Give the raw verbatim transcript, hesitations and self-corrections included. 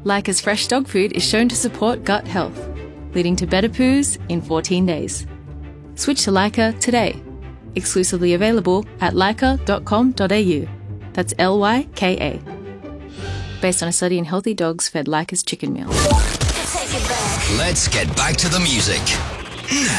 Lyca's fresh dog food is shown to support gut health, leading to better poos in fourteen days. Switch to Lyca today. Exclusively available at lyca dot com dot a u. That's L Y K A. Based on a study in healthy dogs fed Lyca's chicken meal. Let's get back to the music.